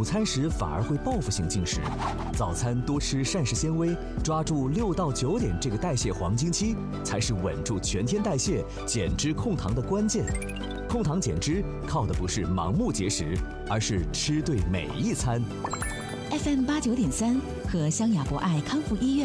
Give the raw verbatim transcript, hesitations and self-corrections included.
餐时反而会报复性进食。早餐多吃膳食纤维，抓住六到九点这个代谢黄金期，才是稳住全天代谢、减脂控糖的关键。控糖减脂靠的不是盲目节食，而是吃对每一餐。 F M 八九点三和湘雅博爱康复医院